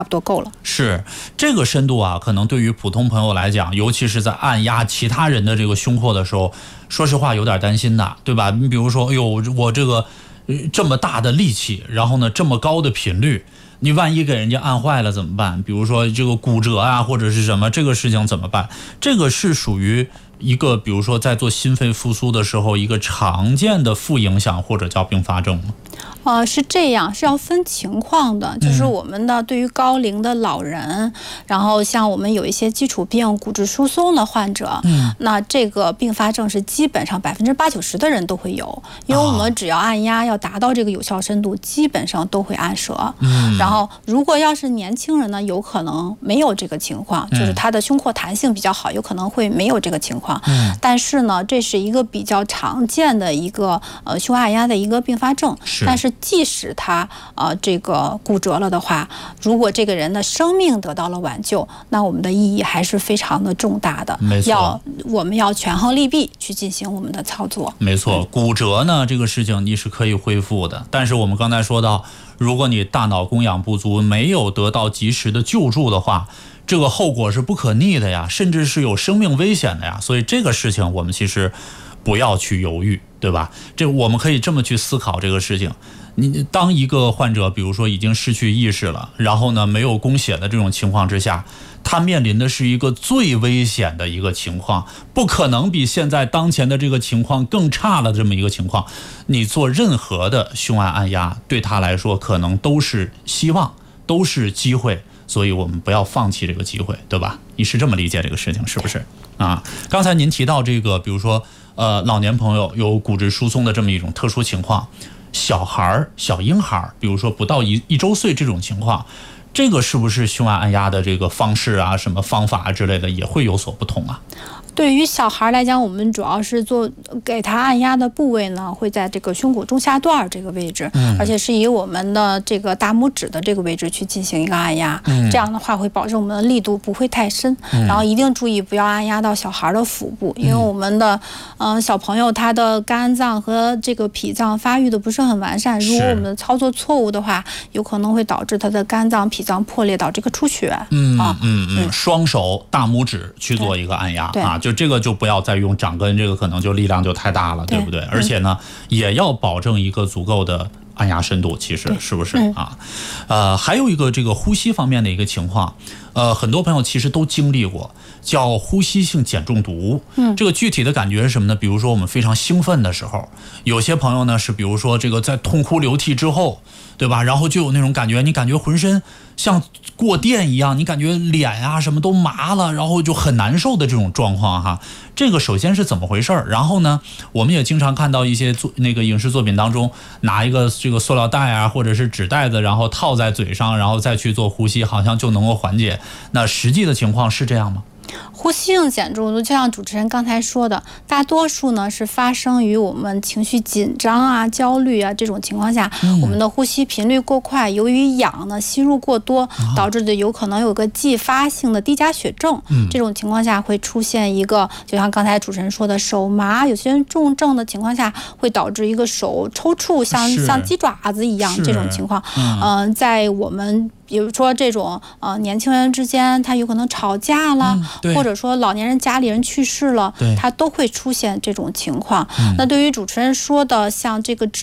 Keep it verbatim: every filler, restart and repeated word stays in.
不多够了。 是这个深度啊，可能对于普通朋友来讲，尤其是在按压其他人的这个胸廓的时候，说实话有点担心的，对吧？你比如说，哎呦，我这个这么大的力气，然后呢这么高的频率，你万一给人家按坏了怎么办？比如说这个骨折啊，或者是什么，这个事情怎么办？这个是属于一个，比如说在做心肺复苏的时候，一个常见的副影响或者叫并发症吗？ 呃，是这样，是要分情况的。就是我们的对于高龄的老人，嗯、然后像我们有一些基础病、骨质疏松的患者，嗯，那这个并发症是基本上百分之八九十的人都会有，因为我们只要按压要达到这个有效深度，基本上都会按折。嗯，然后如果要是年轻人呢，有可能没有这个情况，就是他的胸廓弹性比较好，有可能会没有这个情况。嗯，但是呢，这是一个比较常见的一个呃胸按压的一个并发症。是，但是即使他呃这个骨折了的话，如果这个人的生命得到了挽救，那我们的意义还是非常的重大的。 没错， 要我们要权衡利弊去进行我们的操作。 没错，骨折呢这个事情你是可以恢复的，但是我们刚才说到，如果你大脑供氧不足，没有得到及时的救助的话，这个后果是不可逆的呀，甚至是有生命危险的呀。所以这个事情我们其实不要去犹豫，对吧？这我们可以这么去思考这个事情。你当一个患者比如说已经失去意识了，然后呢没有供血的这种情况之下，他面临的是一个最危险的一个情况，不可能比现在当前的这个情况更差的这么一个情况。你做任何的胸按按压对他来说可能都是希望，都是机会，所以我们不要放弃这个机会，对吧？你是这么理解这个事情是不是啊？刚才您提到这个比如说呃老年朋友有骨质疏松的这么一种特殊情况，小孩小婴孩比如说不到一一周岁这种情况，这个是不是胸按按压的这个方式啊什么方法之类的也会有所不同啊？ 对于小孩来讲，我们主要是做给他按压的部位呢，会在这个胸骨中下段这个位置，嗯、而且是以我们的这个大拇指的这个位置去进行一个按压。嗯、这样的话会保证我们的力度不会太深，嗯、然后一定注意不要按压到小孩的腹部，因为我们的呃小朋友他的肝脏和这个脾脏发育的不是很完善，如果我们的操作错误的话，有可能会导致他的肝脏、脾脏破裂，导致一个出血。 嗯啊嗯嗯，双手大拇指去做一个按压啊。就这个就不要再用掌根，这个可能就力量就太大了， 对, 对不对？而且呢，也要保证一个足够的按压深度，其实是不是啊？呃，还有一个这个呼吸方面的一个情况，呃，很多朋友其实都经历过，叫呼吸性碱中毒。嗯，这个具体的感觉是什么呢？比如说我们非常兴奋的时候，有些朋友呢是比如说这个在痛哭流涕之后，对吧？然后就有那种感觉，你感觉浑身像过电一样，你感觉脸啊什么都麻了，然后就很难受的这种状况哈。这个首先是怎么回事？然后呢，我们也经常看到一些作那个影视作品当中，拿一个这个塑料袋啊，或者是纸袋子，然后套在嘴上，然后再去做呼吸，好像就能够缓解。那实际的情况是这样吗？ 呼吸性碱中毒就像主持人刚才说的，大多数呢是发生于我们情绪紧张啊、焦虑啊这种情况下，嗯、我们的呼吸频率过快，由于氧呢吸入过多，导致的有可能有个继发性的低钾血症。嗯、这种情况下会出现一个，就像刚才主持人说的手麻，有些人重症的情况下会导致一个手抽搐，像像鸡爪子一样这种情况。嗯、呃，在我们比如说这种呃年轻人之间，他有可能吵架了。嗯、或者说老年人家里人去世了，他都会出现这种情况。嗯、那对于主持人说的像这个